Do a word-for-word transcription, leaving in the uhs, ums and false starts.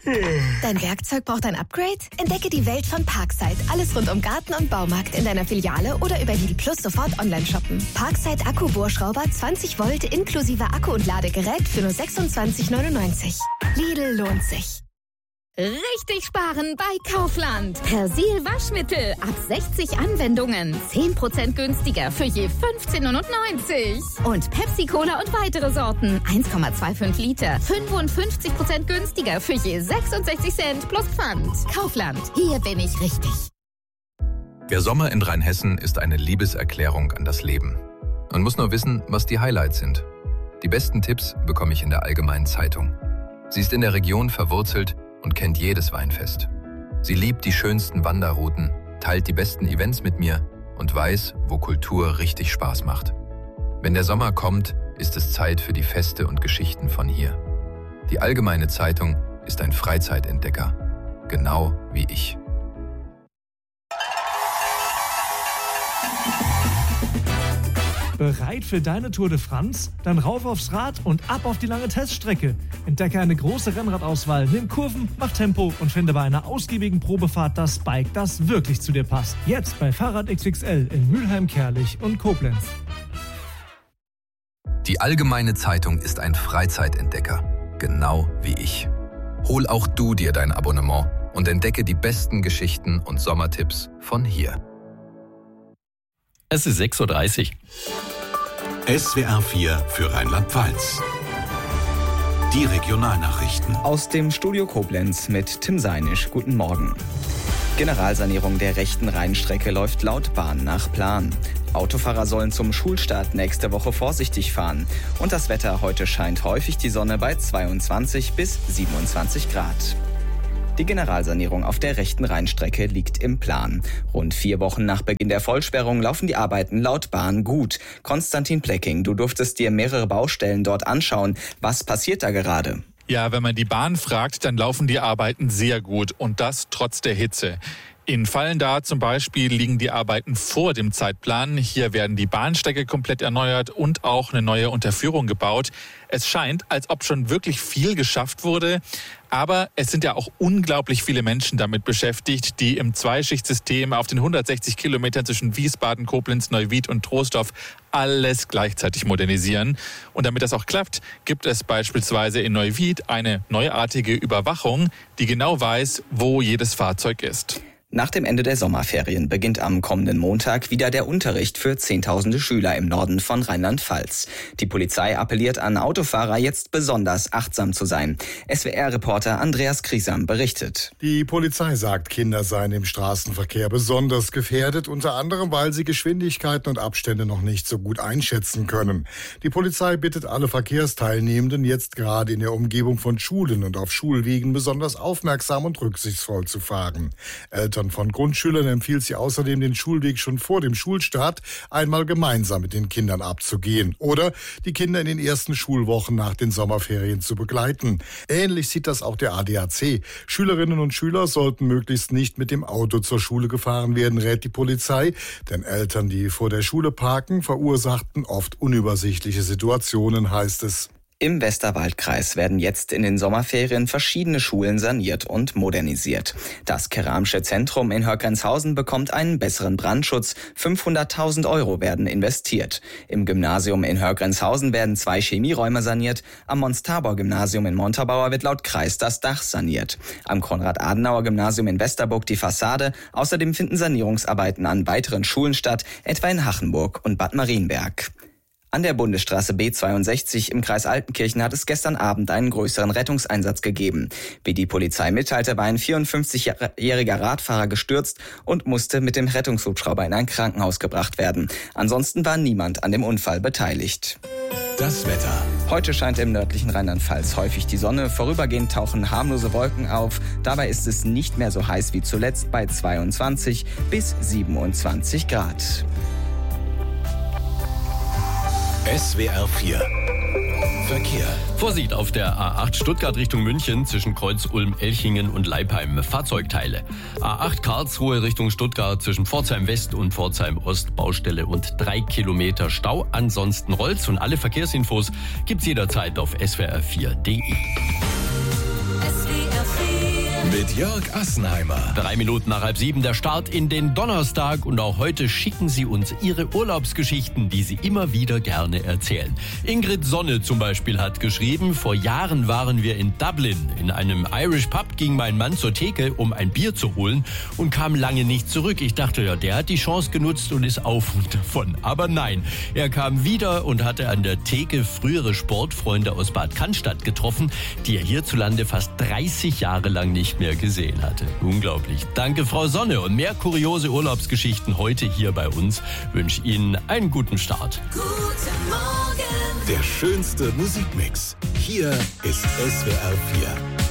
Dein Werkzeug braucht ein Upgrade? Entdecke die Welt von Parkside. Alles rund um Garten und Baumarkt in deiner Filiale oder über Lidl Plus sofort online shoppen. Parkside Akku-Bohrschrauber zwanzig Volt inklusive Akku und Ladegerät für nur sechsundzwanzig neunundneunzig. Lidl lohnt sich. Richtig sparen bei Kaufland. Persil Waschmittel ab sechzig Anwendungen. zehn Prozent günstiger für je fünfzehn neunundneunzig. Und Pepsi Cola und weitere Sorten. eins Komma fünfundzwanzig Liter. fünfundfünfzig Prozent günstiger für je sechsundsechzig Cent plus Pfand. Kaufland. Hier bin ich richtig. Der Sommer in Rheinhessen ist eine Liebeserklärung an das Leben. Man muss nur wissen, was die Highlights sind. Die besten Tipps bekomme ich in der Allgemeinen Zeitung. Sie ist in der Region verwurzelt und kennt jedes Weinfest. Sie liebt die schönsten Wanderrouten, teilt die besten Events mit mir und weiß, wo Kultur richtig Spaß macht. Wenn der Sommer kommt, ist es Zeit für die Feste und Geschichten von hier. Die Allgemeine Zeitung ist ein Freizeitentdecker, genau wie ich. Bereit für deine Tour de France? Dann rauf aufs Rad und ab auf die lange Teststrecke. Entdecke eine große Rennradauswahl, nimm Kurven, mach Tempo und finde bei einer ausgiebigen Probefahrt das Bike, das wirklich zu dir passt. Jetzt bei Fahrrad X X L in Mülheim, Kerlich und Koblenz. Die Allgemeine Zeitung ist ein Freizeitentdecker, genau wie ich. Hol auch du dir dein Abonnement und entdecke die besten Geschichten und Sommertipps von hier. Es ist sechs Uhr dreißig. S W R vier für Rheinland-Pfalz. Die Regionalnachrichten. Aus dem Studio Koblenz mit Tim Seinisch. Guten Morgen. Generalsanierung der rechten Rheinstrecke läuft laut Bahn nach Plan. Autofahrer sollen zum Schulstart nächste Woche vorsichtig fahren. Und das Wetter: heute scheint häufig die Sonne bei zweiundzwanzig bis siebenundzwanzig Grad. Die Generalsanierung auf der rechten Rheinstrecke liegt im Plan. Rund vier Wochen nach Beginn der Vollsperrung laufen die Arbeiten laut Bahn gut. Konstantin Plecking, du durftest dir mehrere Baustellen dort anschauen. Was passiert da gerade? Ja, wenn man die Bahn fragt, dann laufen die Arbeiten sehr gut und das trotz der Hitze. In Vallendar zum Beispiel liegen die Arbeiten vor dem Zeitplan. Hier werden die Bahnsteige komplett erneuert und auch eine neue Unterführung gebaut. Es scheint, als ob schon wirklich viel geschafft wurde. Aber es sind ja auch unglaublich viele Menschen damit beschäftigt, die im Zweischichtsystem auf den hundertsechzig Kilometern zwischen Wiesbaden, Koblenz, Neuwied und Troisdorf alles gleichzeitig modernisieren. Und damit das auch klappt, gibt es beispielsweise in Neuwied eine neuartige Überwachung, die genau weiß, wo jedes Fahrzeug ist. Nach dem Ende der Sommerferien beginnt am kommenden Montag wieder der Unterricht für Zehntausende Schüler im Norden von Rheinland-Pfalz. Die Polizei appelliert an Autofahrer, jetzt besonders achtsam zu sein. S W R-Reporter Andreas Kriesam berichtet. Die Polizei sagt, Kinder seien im Straßenverkehr besonders gefährdet, unter anderem, weil sie Geschwindigkeiten und Abstände noch nicht so gut einschätzen können. Die Polizei bittet alle Verkehrsteilnehmenden, jetzt gerade in der Umgebung von Schulen und auf Schulwegen besonders aufmerksam und rücksichtsvoll zu fahren. Eltern von Grundschülern empfiehlt sie außerdem, den Schulweg schon vor dem Schulstart einmal gemeinsam mit den Kindern abzugehen oder die Kinder in den ersten Schulwochen nach den Sommerferien zu begleiten. Ähnlich sieht das auch der A D A C. Schülerinnen und Schüler sollten möglichst nicht mit dem Auto zur Schule gefahren werden, rät die Polizei, denn Eltern, die vor der Schule parken, verursachten oft unübersichtliche Situationen, heißt es. Im Westerwaldkreis werden jetzt in den Sommerferien verschiedene Schulen saniert und modernisiert. Das Keramsche Zentrum in Hörgrenzhausen bekommt einen besseren Brandschutz. fünfhunderttausend Euro werden investiert. Im Gymnasium in Hörgrenzhausen werden zwei Chemieräume saniert. Am Mons-Tabor-Gymnasium in Montabaur wird laut Kreis das Dach saniert. Am Konrad-Adenauer-Gymnasium in Westerburg die Fassade. Außerdem finden Sanierungsarbeiten an weiteren Schulen statt, etwa in Hachenburg und Bad Marienberg. An der Bundesstraße B zweiundsechzig im Kreis Altenkirchen hat es gestern Abend einen größeren Rettungseinsatz gegeben. Wie die Polizei mitteilte, war ein vierundfünfzigjähriger Radfahrer gestürzt und musste mit dem Rettungshubschrauber in ein Krankenhaus gebracht werden. Ansonsten war niemand an dem Unfall beteiligt. Das Wetter. Heute scheint im nördlichen Rheinland-Pfalz häufig die Sonne. Vorübergehend tauchen harmlose Wolken auf. Dabei ist es nicht mehr so heiß wie zuletzt bei zweiundzwanzig bis siebenundzwanzig Grad. S W R vier Verkehr. Vorsicht auf der A acht Stuttgart Richtung München zwischen Kreuz Ulm, Elchingen und Leipheim. Fahrzeugteile. A acht Karlsruhe Richtung Stuttgart zwischen Pforzheim West und Pforzheim Ost. Baustelle und drei Kilometer Stau. Ansonsten rollt's und alle Verkehrsinfos gibt's jederzeit auf S W R vier punkt D E. S W R vier Mit Jörg Assenheimer. Drei Minuten nach halb sieben der Start in den Donnerstag und auch heute schicken Sie uns Ihre Urlaubsgeschichten, die Sie immer wieder gerne erzählen. Ingrid Sonne zum Beispiel hat geschrieben, vor Jahren waren wir in Dublin. In einem Irish Pub ging mein Mann zur Theke, um ein Bier zu holen und kam lange nicht zurück. Ich dachte, ja, der hat die Chance genutzt und ist auf und davon. Aber nein, er kam wieder und hatte an der Theke frühere Sportfreunde aus Bad Cannstatt getroffen, die er hierzulande fast dreißig Jahre lang nicht mehr gesehen hatte. Unglaublich. Danke, Frau Sonne. Und mehr kuriose Urlaubsgeschichten heute hier bei uns. Wünsche Ihnen einen guten Start. Guten Morgen. Der schönste Musikmix. Hier ist S W R vier.